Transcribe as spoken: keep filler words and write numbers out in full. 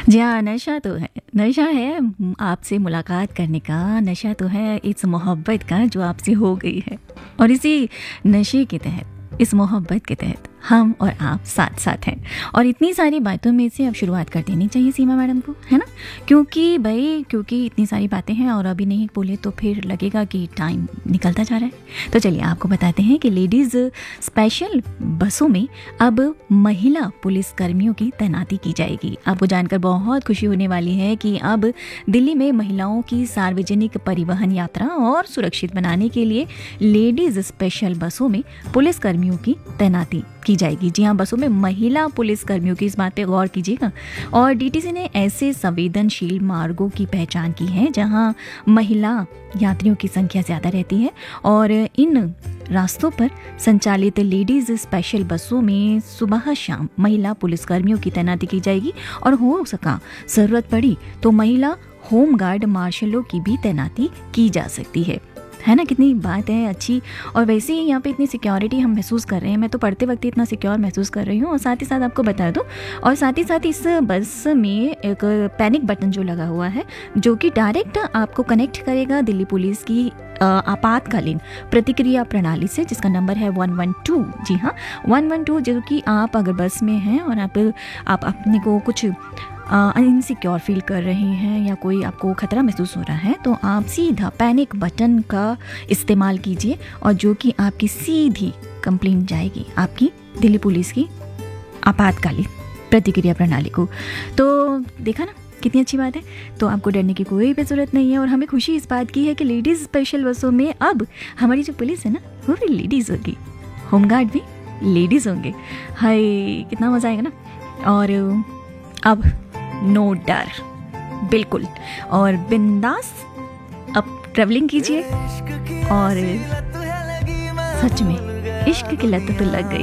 जी हाँ, नशा तो है, नशा है आपसे मुलाकात करने का, नशा तो है इस मोहब्बत का जो आपसे हो गई है। और इसी नशे के तहत, इस मोहब्बत के तहत हम और आप साथ साथ हैं। और इतनी सारी बातों में से अब शुरुआत कर देनी चाहिए सीमा मैडम को, है ना? क्योंकि भाई क्योंकि इतनी सारी बातें हैं और अभी नहीं बोले तो फिर लगेगा कि टाइम निकलता जा रहा है। तो चलिए आपको बताते हैं कि लेडीज़ स्पेशल बसों में अब महिला पुलिस कर्मियों की तैनाती की जाएगी। आपको जानकर बहुत खुशी होने वाली है कि अब दिल्ली में महिलाओं की सार्वजनिक परिवहन यात्रा और सुरक्षित बनाने के लिए लेडीज़ स्पेशल बसों में पुलिस कर्मियों की तैनाती की जाएगी। जी हाँ, बसों में महिला पुलिस कर्मियों की, इस बात पे गौर कीजिएगा। और डीटीसी ने ऐसे संवेदनशील मार्गों की पहचान की है जहां महिला यात्रियों की संख्या ज़्यादा रहती है और इन रास्तों पर संचालित लेडीज़ स्पेशल बसों में सुबह शाम महिला पुलिसकर्मियों की तैनाती की जाएगी और हो सका ज़रूरत पड़ी तो महिला होमगार्ड मार्शलों की भी तैनाती की जा सकती है। है ना, कितनी बात है अच्छी। और वैसे ही यहाँ पे इतनी सिक्योरिटी हम महसूस कर रहे हैं, मैं तो पढ़ते वक्त इतना सिक्योर महसूस कर रही हूँ। और साथ ही साथ आपको बता दूँ, और साथ ही साथ इस बस में एक पैनिक बटन जो लगा हुआ है जो कि डायरेक्ट आपको कनेक्ट करेगा दिल्ली पुलिस की आपातकालीन प्रतिक्रिया प्रणाली से, जिसका नंबर है वन वन टू। जी हाँ, वन वन टू, जो कि आप अगर बस में हैं और आप आप अपने को कुछ इनसिक्योर फील कर रहे हैं या कोई आपको खतरा महसूस हो रहा है तो आप सीधा पैनिक बटन का इस्तेमाल कीजिए और जो कि आपकी सीधी कंप्लेंट जाएगी आपकी दिल्ली पुलिस की आपातकालीन प्रतिक्रिया प्रणाली को। तो देखा ना कितनी अच्छी बात है। तो आपको डरने की कोई भी ज़रूरत नहीं है। और हमें खुशी इस बात की है कि लेडीज़ स्पेशल बसों में अब हमारी जो पुलिस है ना वो भी लेडीज़ होगी, होमगार्ड भी लेडीज़ होंगे। हाय कितना मज़ा आएगा ना। और अब नो डर, बिल्कुल, और बिंदास अब ट्रैवलिंग कीजिए। और सच में इश्क की लत तो लग गई।